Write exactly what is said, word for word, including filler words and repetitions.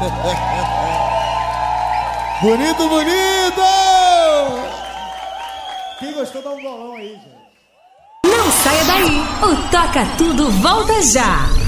Bonito, bonito! Quem gostou, dá um bolão aí, gente. Não saia daí, o Toca Tudo volta já.